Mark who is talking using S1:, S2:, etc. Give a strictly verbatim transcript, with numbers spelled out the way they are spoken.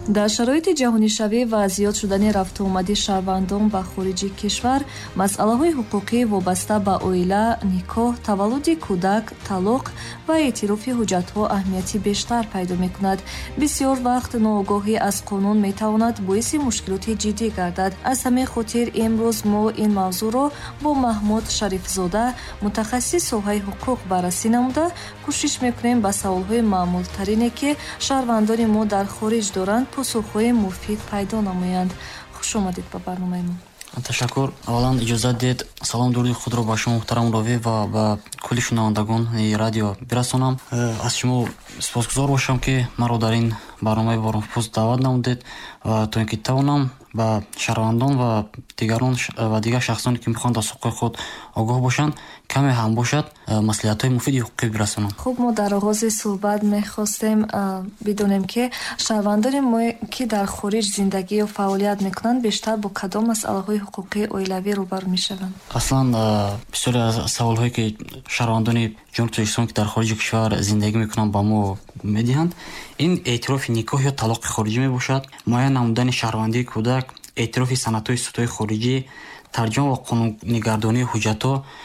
S1: дар шароити ҷаҳонишавӣ ва зиёд шудани рафтуомади шаҳрвандон ба хориҷи кишвар, масъалаҳои ҳуқуқӣ вобаста ба оила, никоҳ, таваллуди кӯдак, талоқ ва эътирофи ҳуҷҷатҳо аҳамияти бештар пайдо мекунад. бисёр вақт ноогоҳӣ аз қонун метавонад боиси мушкилоти ҷиддӣ гардад. аз ҳамин хотир имрӯз мо ин мавзӯъро бо Маҳмуд Шарифзода, мутахассис соҳаи ҳуқуқ баррасӣ намуда, кӯшиш мекунем ба саволҳои маъмултарине ки шаҳрвандони мо дар хориҷ доранд посухҳои муфид пайдо намоянд. хуш омадед ба барномаи мо.
S2: ташаккур. аввалан иҷозат дед салом дуруди худро ба шумо муҳтарам ровӣ ва ба кулли шунавандагони радио бирасонам. аз шумо сипосгузор бошам ки маро дар ин барномаи Барномаи даъват намудед ва то ин ки тавонам ба шаҳрвандон ва дигарон ва дигар шахсоне ки мехоҳанд аз ҳуқуқи худ огоҳ бошанд, каме ҳам бошад, маслиҳатҳои муфиди ҳуқуқӣ бирасонам.
S1: хуб, мо дар оғози суҳбат мехостем бидонем ки шаҳрвандони мо ки дар хориҷ зиндагӣ ё фаъолият мекунанд, бештар бо кадом масъалаҳои ҳуқуқии оилавӣ рӯбарӯ мешаванд?
S2: аслан бисёре аз саволҳое ки шаҳрвандони ҷумҳурияти Тоҷикистон ки дар хориҷи кишвар зиндагӣ мекунанд ба мо медиҳанд, ин эътирофи никоҳ ё талоқи хориҷӣ мебошад, муайян намудани шаҳрвандии кӯдак, эътирофи санадҳои судҳои хориҷӣ, тарҷума ва қонунгардонии ҳуҷҷатҳо